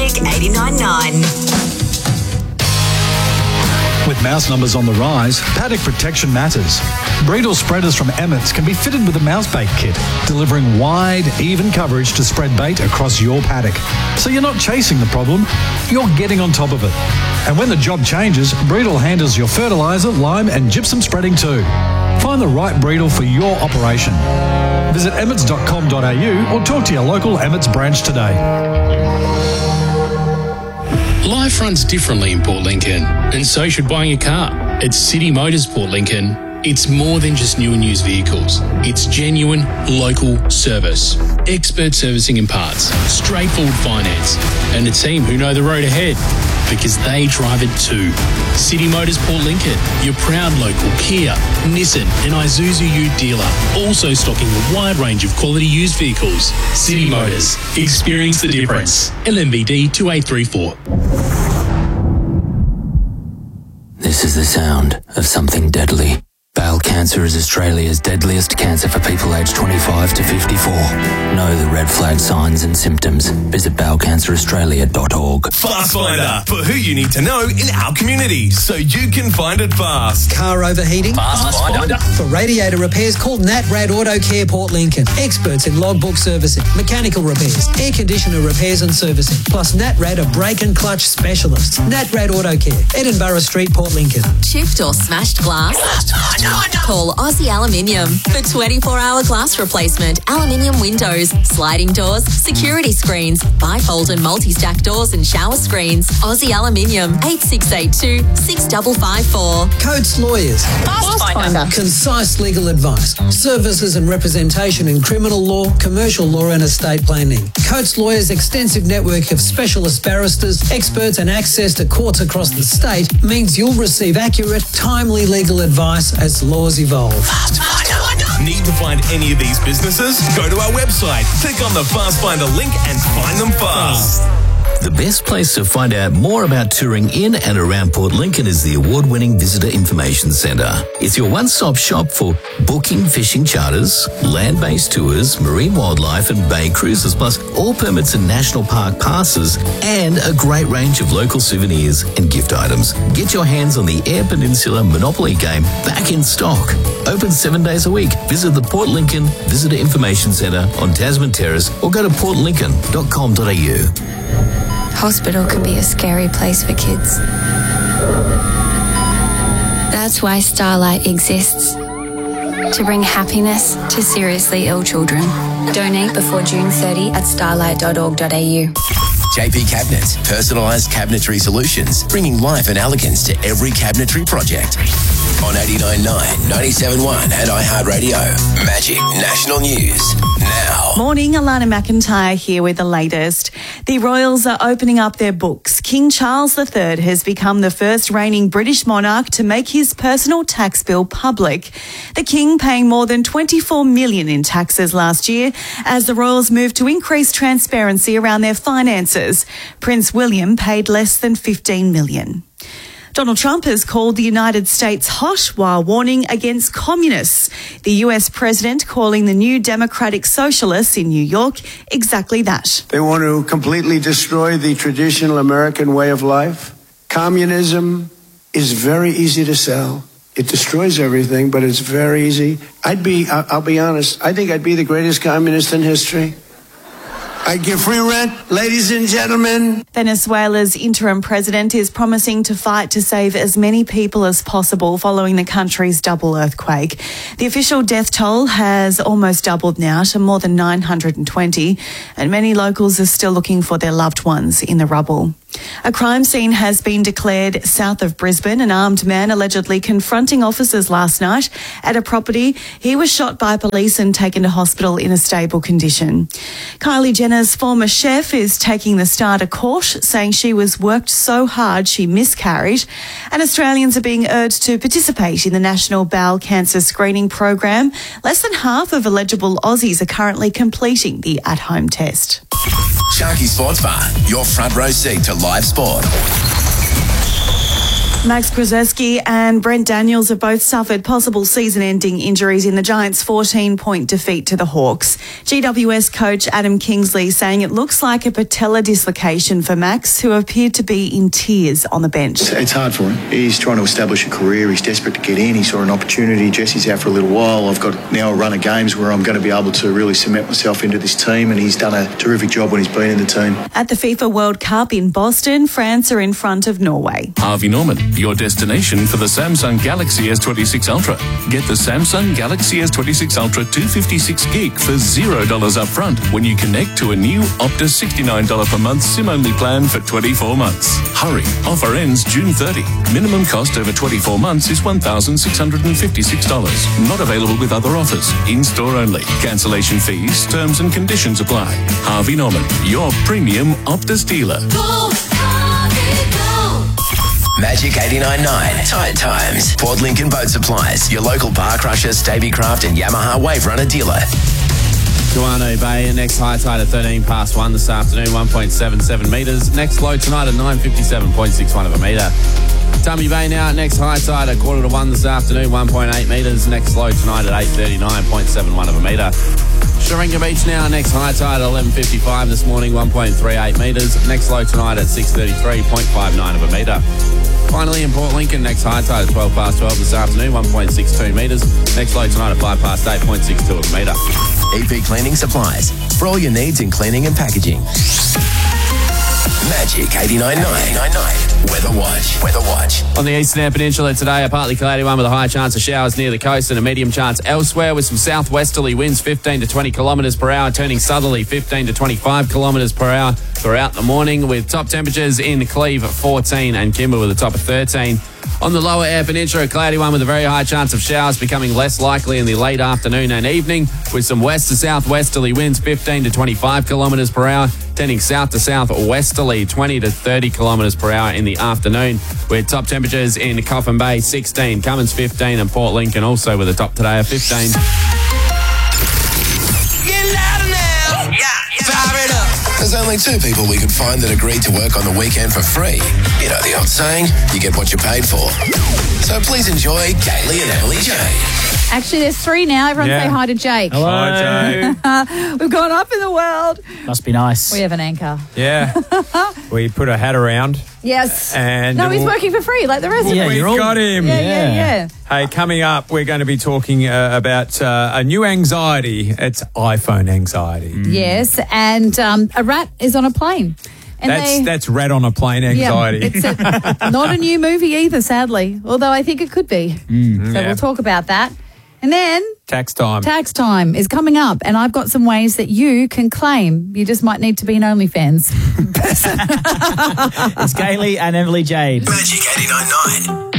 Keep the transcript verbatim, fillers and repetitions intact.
Magic eighty-nine point nine. With mouse numbers on the rise, paddock protection matters. Breedle spreaders from Emmett's can be fitted with a mouse bait kit, delivering wide, even coverage to spread bait across your paddock. So you're not chasing the problem, you're getting on top of it. And when the job changes, Breedle handles your fertiliser, lime and gypsum spreading too. Find the right Breedle for your operation. Visit emmets dot com dot a u or talk to your local Emmett's branch today. Life runs differently in Port Lincoln, and so should buying a car. At City Motors Port Lincoln, it's more than just new and used vehicles. It's genuine, local service, expert servicing and parts, straightforward finance, and a team who know the road ahead because they drive it too. City Motors Port Lincoln, your proud local Kia, Nissan and Isuzu Ute dealer, also stocking a wide range of quality used vehicles. City Motors, experience the difference. L M V D two eight three four. This is the sound of something deadly. Bowel cancer is Australia's deadliest cancer for people aged twenty-five to fifty-four. Know the red flag signs and symptoms. Visit bowel cancer australia dot org. Fast Finder, for who you need to know in our community, so you can find it fast. Car overheating? Fast Finder. For radiator repairs, call Natrad Auto Care Port Lincoln. Experts in logbook servicing, mechanical repairs, air conditioner repairs and servicing. Plus Natrad are brake and clutch specialists. Natrad Auto Care, Edinburgh Street, Port Lincoln. Chipped or smashed glass? Call Aussie Aluminium for twenty-four hour glass replacement, aluminium windows, sliding doors, security screens, bifold and multi-stack doors and shower screens. Aussie Aluminium, eight six eight two, six five five four. Coates Lawyers. Fast Finder. Concise legal advice, services and representation in criminal law, commercial law and estate planning. Coates Lawyers' extensive network of specialist barristers, experts and access to courts across the state means you'll receive accurate, timely legal advice as laws evolve. Fast Finder. Need to find any of these businesses? Go to our website, click on the Fast Finder link and find them fast. The best place to find out more about touring in and around Port Lincoln is the award-winning Visitor Information Centre. It's your one-stop shop for booking fishing charters, land-based tours, marine wildlife and bay cruises, plus all permits and national park passes, and a great range of local souvenirs and gift items. Get your hands on the Eyre Peninsula Monopoly game back in stock. Open seven days a week. Visit the Port Lincoln Visitor Information Centre on Tasman Terrace or go to port lincoln dot com dot a u. Hospital can be a scary place for kids. That's why Starlight exists. To bring happiness to seriously ill children. Donate before June thirtieth at starlight dot org dot a u. J P Cabinets, personalised cabinetry solutions, bringing life and elegance to every cabinetry project. On eighty-nine point nine, ninety-seven point one and iHeartRadio. Magic National News now. Morning, Alana McIntyre here with the latest. The royals are opening up their books. King Charles the Third has become the first reigning British monarch to make his personal tax bill public. The King paying more than twenty-four million dollars in taxes last year as the royals moved to increase transparency around their finances. Prince William paid less than fifteen million dollars. Donald Trump has called the United States hot while warning against communists. The U S president calling the New Democratic Socialists in New York exactly that. They want to completely destroy the traditional American way of life. Communism is very easy to sell. It destroys everything, but it's very easy. I'd be, I'll be honest, I think I'd be the greatest communist in history. I give free rent, ladies and gentlemen. Venezuela's interim president is promising to fight to save as many people as possible following the country's double earthquake. The official death toll has almost doubled now to more than nine hundred twenty, and many locals are still looking for their loved ones in the rubble. A crime scene has been declared south of Brisbane. An armed man allegedly confronting officers last night at a property. He was shot by police and taken to hospital in a stable condition. Kylie Jenner's former chef is taking the star to court, saying she was worked so hard she miscarried. And Australians are being urged to participate in the National Bowel Cancer Screening Program. Less than half of eligible Aussies are currently completing the at-home test. Sharky Sports Bar, your front row seat to live sport. Max Krzyzewski and Brent Daniels have both suffered possible season-ending injuries in the Giants' fourteen-point defeat to the Hawks. G W S coach Adam Kingsley saying it looks like a patella dislocation for Max, who appeared to be in tears on the bench. It's hard for him. He's trying to establish a career. He's desperate to get in. He saw an opportunity. Jesse's out for a little while. I've got now a run of games where I'm going to be able to really cement myself into this team, and he's done a terrific job when he's been in the team. At the FIFA World Cup in Boston, France are in front of Norway. Harvey Norman, your destination for the Samsung Galaxy S twenty-six Ultra. Get the Samsung Galaxy S twenty-six Ultra two fifty-six gig for zero dollars up front when you connect to a new Optus sixty-nine dollars per month SIM-only plan for twenty-four months. Hurry, offer ends June thirtieth. Minimum cost over twenty-four months is one thousand six hundred fifty-six dollars. Not available with other offers. In-store only. Cancellation fees, terms and conditions apply. Harvey Norman, your premium Optus dealer. Go, Harvey, go. Magic eighty-nine point nine. Tide Times. Port Lincoln Boat Supplies. Your local bar crusher, Stavycraft and Yamaha Wave Runner dealer. Guano Bay, next high tide at thirteen past one this afternoon, one point seven seven metres. Next low tonight at nine fifty-seven point six one of a metre. Tumby Bay now, next high tide at quarter to one this afternoon, one point eight metres. Next low tonight at eight thirty-nine point seven one of a metre. Sharinga Beach now, next high tide at eleven fifty-five this morning, one point three eight metres. Next low tonight at six thirty-three point five nine of a metre. Finally in Port Lincoln, next high tide at twelve past twelve this afternoon, one point six two metres. Next low tonight at five past eight point six two of a metre. E P Cleaning Supplies. For all your needs in cleaning and packaging. Magic eighty-nine point nine. Weather Watch. Weather Watch. On the Eastern Air Peninsula today, a partly cloudy one with a high chance of showers near the coast and a medium chance elsewhere, with some southwesterly winds fifteen to twenty kilometres per hour, turning southerly fifteen to twenty-five kilometres per hour throughout the morning, with top temperatures in Cleve fourteen and Kimber with a top of thirteen. On the lower air peninsula, a cloudy one with a very high chance of showers, becoming less likely in the late afternoon and evening, with some west to southwesterly winds fifteen to twenty-five kilometres per hour, turning south to southwesterly twenty to thirty kilometres per hour in the afternoon, with top temperatures in Coffin Bay sixteen, Cummins fifteen and Port Lincoln also with a top today of fifteen. Get louder now. Yeah, yeah. Fire it up. There's only two people we could find that agreed to work on the weekend for free. You know the old saying, you get what you paid for. So please enjoy Kaylee and Emily Jane. Actually, there's three now. Everyone Yeah. say hi to Jake. Hello. Hi, Jake. We've gone up in the world. Must be nice. We have an anchor. Yeah. We put a hat around. Yes. And no, he's working for free like the rest of us. We've got him. Yeah, yeah, yeah. Hey, coming up, we're going to be talking uh, about uh, a new anxiety. It's iPhone anxiety. Yes, and um, a rat is on a plane. And that's they, that's rat on a plane anxiety. Yeah, it's a, not a new movie either, sadly, although I think it could be. Mm, so yeah. we'll talk about that. And then Tax time. tax time is coming up, and I've got some ways that you can claim. You just might need to be an OnlyFans person. It's Kaylee and Emily Jade. Magic eighty-nine point nine.